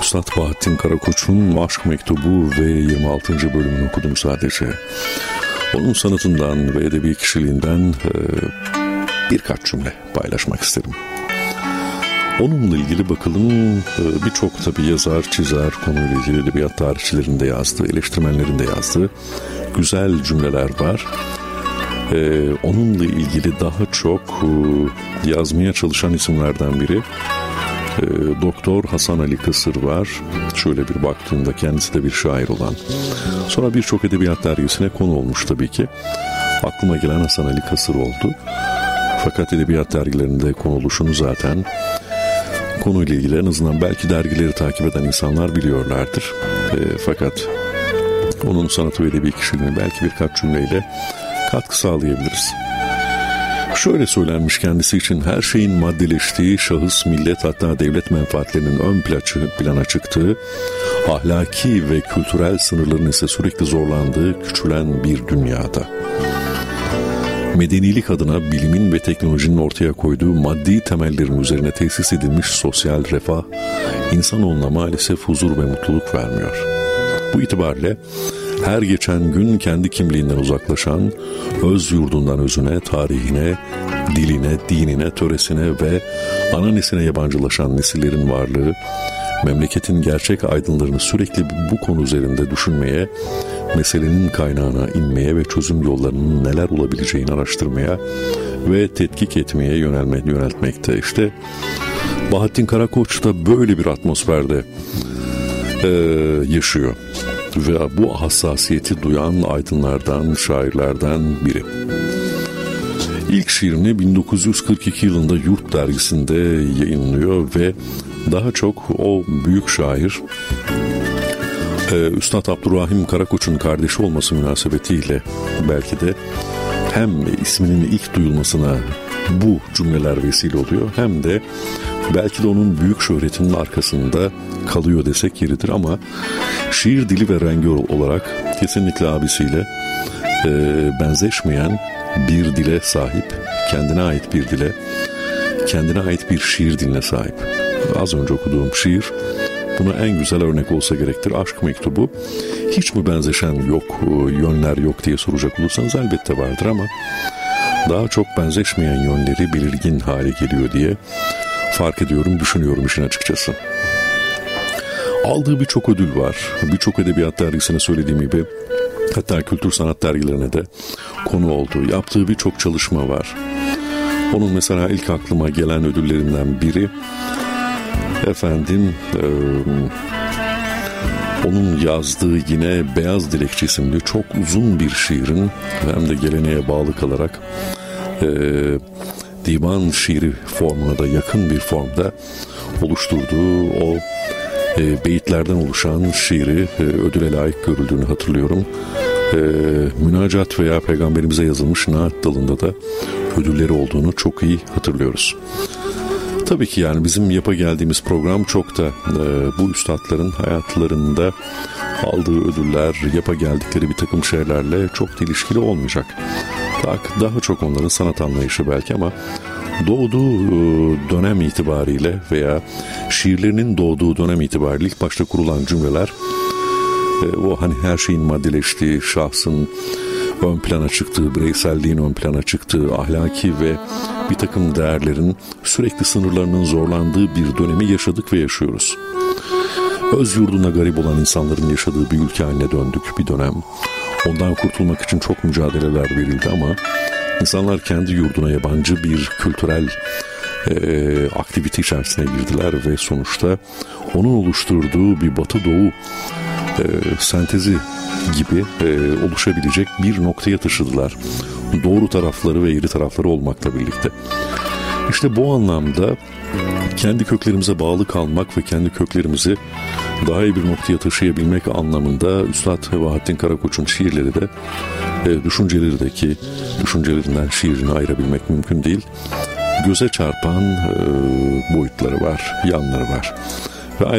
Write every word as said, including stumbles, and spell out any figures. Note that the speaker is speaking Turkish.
Üstad Bahattin Karakoç'un Aşk Mektubu ve yirmi altıncı bölümünü okudum sadece. Onun sanatından ve edebi kişiliğinden e, birkaç cümle paylaşmak isterim. Onunla ilgili bakalım e, birçok tabii yazar, çizer, konuyla ilgili edebiyat tarihçilerinde yazdığı, eleştirmenlerinde yazdığı güzel cümleler var. E, onunla ilgili daha çok e, yazmaya çalışan isimlerden biri e, Doktor Hasan Ali Kısır var. Şöyle bir baktığında kendisi de bir şair olan. Sonra birçok edebiyat dergisine konu olmuş tabii ki. Aklıma gelen Hasan Ali Kısır oldu. Fakat edebiyat dergilerinde konu oluşunu zaten konuyla ilgili en azından belki dergileri takip eden insanlar biliyorlardır. E, fakat onun sanatı ve edebi kişiliğine belki birkaç cümleyle katkı sağlayabiliriz. Şöyle söylenmiş kendisi için: her şeyin maddeleştiği, şahıs, millet hatta devlet menfaatlerinin ön plana çıktığı, ahlaki ve kültürel sınırların ise sürekli zorlandığı, küçülen bir dünyada. Medenilik adına bilimin ve teknolojinin ortaya koyduğu maddi temellerin üzerine tesis edilmiş sosyal refah, insanoğluna maalesef huzur ve mutluluk vermiyor. Bu itibarla her geçen gün kendi kimliğinden uzaklaşan, öz yurdundan özüne, tarihine, diline, dinine, töresine ve ananesine yabancılaşan nesillerin varlığı, memleketin gerçek aydınlarını sürekli bu konu üzerinde düşünmeye, meselenin kaynağına inmeye ve çözüm yollarının neler olabileceğini araştırmaya ve tetkik etmeye yönelme, yöneltmekte. İşte Bahattin Karakoç da böyle bir atmosferde e, yaşıyor. Ve bu hassasiyeti duyan aydınlardan, şairlerden biri. İlk şiirini bin dokuz yüz kırk iki yılında Yurt dergisinde yayınlıyor ve daha çok o büyük şair Üstad Abdurrahim Karakoç'un kardeşi olması münasebetiyle belki de hem isminin ilk duyulmasına bu cümleler vesile oluyor, hem de belki de onun büyük şöhretinin arkasında kalıyor desek yeridir. Ama şiir dili ve rengi olarak kesinlikle abisiyle e, benzeşmeyen bir dile sahip, kendine ait bir dile, kendine ait bir şiir diline sahip. Az önce okuduğum şiir buna en güzel örnek olsa gerektir. Aşk Mektubu. Hiç mi benzeşen yok, yönler yok diye soracak olursanız elbette vardır ama daha çok benzeşmeyen yönleri belirgin hale geliyor diye fark ediyorum, düşünüyorum işin açıkçası. Aldığı birçok ödül var. Birçok edebiyat dergisine söylediğim gibi, hatta kültür sanat dergilerine de konu oldu. Yaptığı birçok çalışma var. Onun mesela ilk aklıma gelen ödüllerinden biri efendim e, onun yazdığı yine Beyaz Dilekçe isimli çok uzun bir şiirin hem de geleneğe bağlı kalarak e, divan şiiri formuna da yakın bir formda oluşturduğu o e, beyitlerden oluşan şiiri e, ödüle layık görüldüğünü hatırlıyorum. E, münacat veya peygamberimize yazılmış naat dalında da ödülleri olduğunu çok iyi hatırlıyoruz. Tabii ki yani bizim yapa geldiğimiz program çok da e, bu üstadların hayatlarında aldığı ödüller, yapa geldikleri bir takım şeylerle çok da ilişkili olmayacak. Daha, daha çok onların sanat anlayışı belki, ama doğduğu e, dönem itibariyle veya şiirlerinin doğduğu dönem itibariyle ilk başta kurulan cümleler, e, o hani her şeyin maddeleştiği, şahsın ön plana çıktığı, bireyselliğin ön plana çıktığı, ahlaki ve bir takım değerlerin sürekli sınırlarının zorlandığı bir dönemi yaşadık ve yaşıyoruz. Öz yurduna garip olan insanların yaşadığı bir ülke haline döndük bir dönem. Ondan kurtulmak için çok mücadeleler verildi ama insanlar kendi yurduna yabancı bir kültürel e, aktivite içerisine girdiler ve sonuçta onun oluşturduğu bir Batı-Doğu e, sentezi gibi e, oluşabilecek bir noktaya taşıdılar. Doğru tarafları ve eğri tarafları olmakla birlikte. İşte bu anlamda kendi köklerimize bağlı kalmak ve kendi köklerimizi daha iyi bir noktaya taşıyabilmek anlamında Üstad Bahattin Karakoç'un şiirleri de e, düşünceleri de ki düşüncelerinden şiirini ayırabilmek mümkün değil. Göze çarpan e, boyutları var, yanları var.